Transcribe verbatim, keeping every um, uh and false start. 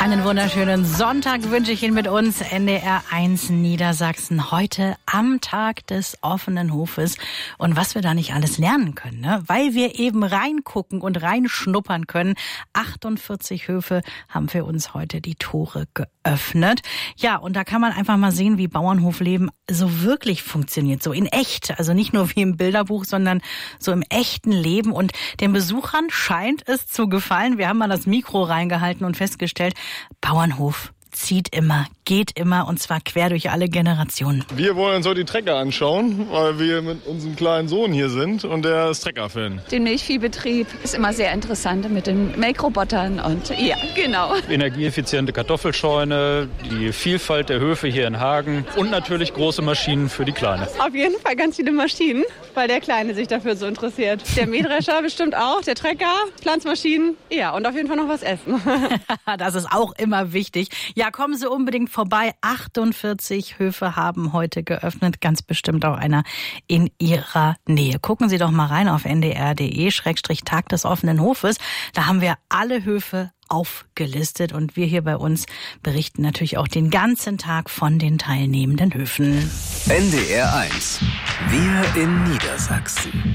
Einen wunderschönen Sonntag wünsche ich Ihnen mit uns, N D R eins Niedersachsen, heute am Tag des offenen Hofes. Und was wir da nicht alles lernen können, ne? Weil wir eben reingucken und reinschnuppern können. achtundvierzig Höfe haben für uns heute die Tore geöffnet. Ja, und da kann man einfach mal sehen, wie Bauernhofleben so wirklich funktioniert, so in echt. Also nicht nur wie im Bilderbuch, sondern so im echten Leben. Und den Besuchern scheint es zu gefallen. Wir haben mal das Mikro reingehalten und festgestellt, Bauernhof zieht immer, geht immer, und zwar quer durch alle Generationen. Wir wollen uns heute die Trecker anschauen, weil wir mit unserem kleinen Sohn hier sind und der ist Trecker-Fan. Den Milchviehbetrieb ist immer sehr interessant mit den Melkrobotern und ja, genau. Energieeffiziente Kartoffelscheune, die Vielfalt der Höfe hier in Hagen und natürlich große Maschinen für die Kleine. Auf jeden Fall ganz viele Maschinen, weil der Kleine sich dafür so interessiert. Der Mähdrescher bestimmt auch, der Trecker, Pflanzmaschinen, ja, und auf jeden Fall noch was essen. Das ist auch immer wichtig. Ja, kommen Sie unbedingt vorbei. achtundvierzig Höfe haben heute geöffnet, ganz bestimmt auch einer in Ihrer Nähe. Gucken Sie doch mal rein auf n d r punkt d e Schrägstrich Tag des offenen Hofes. Da haben wir alle Höfe aufgelistet und wir hier bei uns berichten natürlich auch den ganzen Tag von den teilnehmenden Höfen. N D R eins. Wir in Niedersachsen.